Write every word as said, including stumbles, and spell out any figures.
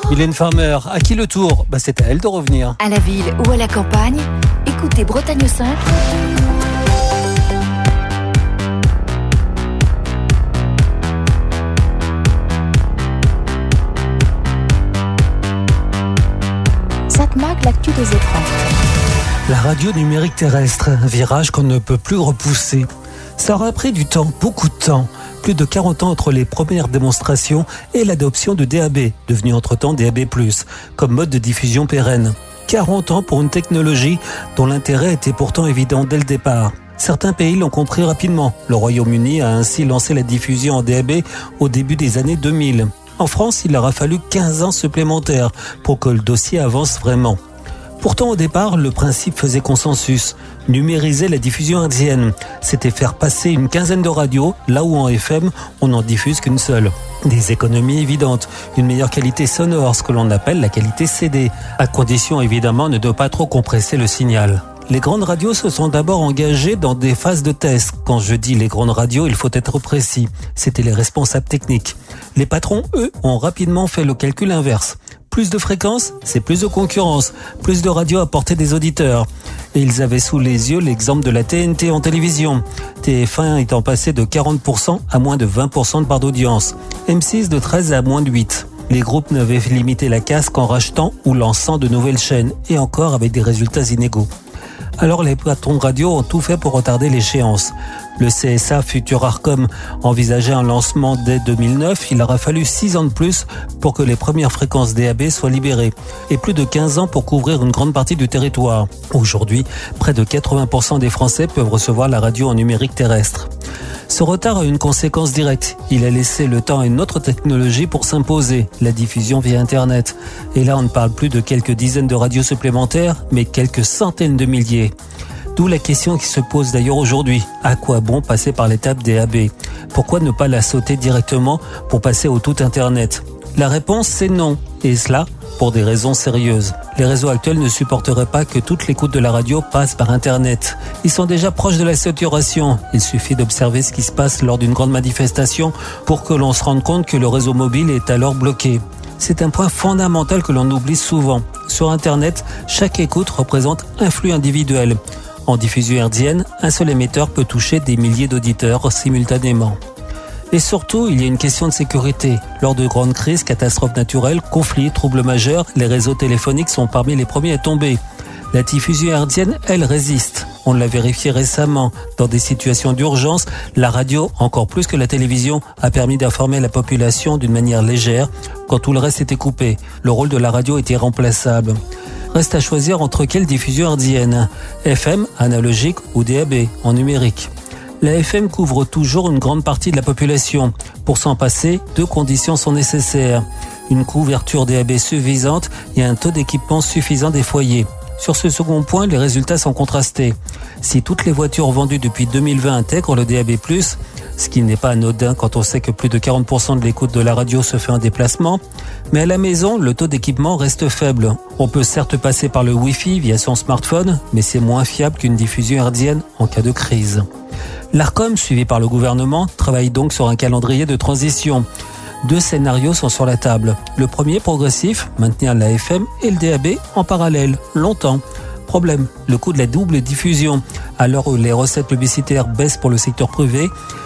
Mylène Farmer, à qui le tour ? Bah, c'est à elle de revenir. À la ville ou à la campagne, écoutez Bretagne cinq. Satmag, l'actu des écrans. La radio numérique terrestre, un virage qu'on ne peut plus repousser. Ça aura pris du temps, beaucoup de temps. Plus de quarante ans entre les premières démonstrations et l'adoption de D A B, devenu entre-temps D A B plus, comme mode de diffusion pérenne. quarante ans pour une technologie dont l'intérêt était pourtant évident dès le départ. Certains pays l'ont compris rapidement. Le Royaume-Uni a ainsi lancé la diffusion en D A B au début des années deux mille. En France, il aura fallu quinze ans supplémentaires pour que le dossier avance vraiment. Pourtant, au départ, le principe faisait consensus. Numériser la diffusion hertzienne, c'était faire passer une quinzaine de radios, là où en F M, on n'en diffuse qu'une seule. Des économies évidentes, une meilleure qualité sonore, ce que l'on appelle la qualité C D, à condition évidemment de ne pas trop compresser le signal. Les grandes radios se sont d'abord engagées dans des phases de test. Quand je dis les grandes radios, il faut être précis. C'était les responsables techniques. Les patrons, eux, ont rapidement fait le calcul inverse. Plus de fréquences, c'est plus de concurrence, plus de radios à portée des auditeurs. Et ils avaient sous les yeux l'exemple de la T N T en télévision. T F un étant passé de quarante pour cent à moins de vingt pour cent de part d'audience. M six de treize à moins de huit. Les groupes n'avaient limité la casse qu'en rachetant ou lançant de nouvelles chaînes, et encore avec des résultats inégaux. Alors les patrons de radio ont tout fait pour retarder l'échéance. Le C S A Futur Arcom envisageait un lancement dès deux mille neuf. Il aura fallu six ans de plus pour que les premières fréquences D A B soient libérées et plus de quinze ans pour couvrir une grande partie du territoire. Aujourd'hui, près de quatre-vingts pour cent des Français peuvent recevoir la radio en numérique terrestre. Ce retard a une conséquence directe. Il a laissé le temps à une autre technologie pour s'imposer, la diffusion via Internet. Et là, on ne parle plus de quelques dizaines de radios supplémentaires, mais quelques centaines de milliers. D'où la question qui se pose d'ailleurs aujourd'hui. À quoi bon passer par l'étape D A B ? Pourquoi ne pas la sauter directement pour passer au tout Internet ? La réponse, c'est non. Et cela, pour des raisons sérieuses. Les réseaux actuels ne supporteraient pas que toute l'écoute de la radio passe par Internet. Ils sont déjà proches de la saturation. Il suffit d'observer ce qui se passe lors d'une grande manifestation pour que l'on se rende compte que le réseau mobile est alors bloqué. C'est un point fondamental que l'on oublie souvent. Sur Internet, chaque écoute représente un flux individuel. En diffusion hertzienne, un seul émetteur peut toucher des milliers d'auditeurs simultanément. Et surtout, il y a une question de sécurité. Lors de grandes crises, catastrophes naturelles, conflits, troubles majeurs, les réseaux téléphoniques sont parmi les premiers à tomber. La diffusion hertzienne, elle, résiste. On l'a vérifié récemment. Dans des situations d'urgence, la radio, encore plus que la télévision, a permis d'informer la population d'une manière légère quand tout le reste était coupé. Le rôle de la radio était irremplaçable. Reste à choisir entre quelle diffusion hertzienne, F M, analogique ou D A B, en numérique. La F M couvre toujours une grande partie de la population. Pour s'en passer, deux conditions sont nécessaires. Une couverture D A B suffisante et un taux d'équipement suffisant des foyers. Sur ce second point, les résultats sont contrastés. Si toutes les voitures vendues depuis deux mille vingt intègrent le D A B plus, ce qui n'est pas anodin quand on sait que plus de quarante pour cent de l'écoute de la radio se fait en déplacement, mais à la maison, le taux d'équipement reste faible. On peut certes passer par le Wi-Fi via son smartphone, mais c'est moins fiable qu'une diffusion hertzienne en cas de crise. L'Arcom, suivi par le gouvernement, travaille donc sur un calendrier de transition. Deux scénarios sont sur la table. Le premier, progressif, maintenir la F M et le D A B en parallèle, longtemps. Problème, le coût de la double diffusion. À l'heure où les recettes publicitaires baissent pour le secteur privé,